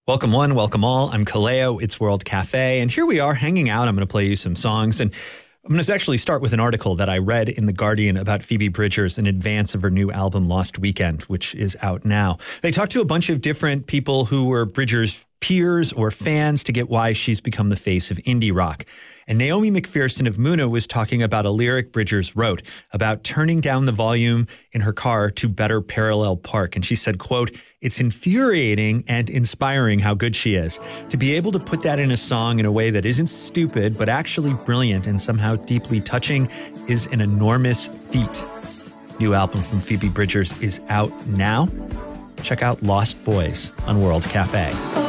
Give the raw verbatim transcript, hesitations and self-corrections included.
Welcome one, welcome all. I'm Kaleo. It's World Cafe. And here we are hanging out. I'm going to play you some songs. And I'm going to actually start with an article that I read in The Guardian about Phoebe Bridgers in advance of her new album, Lost Weekend, which is out now. They talked to a bunch of different people who were Bridgers' peers or fans to get why she's become the face of indie rock. And Naomi McPherson of Muna was talking about a lyric Bridgers wrote about turning down the volume in her car to better parallel park. And she said, quote, "It's infuriating and inspiring how good she is. To be able to put that in a song in a way that isn't stupid, but actually brilliant and somehow deeply touching is an enormous feat." New album from Phoebe Bridgers is out now. Check out Lost Boys on World Cafe.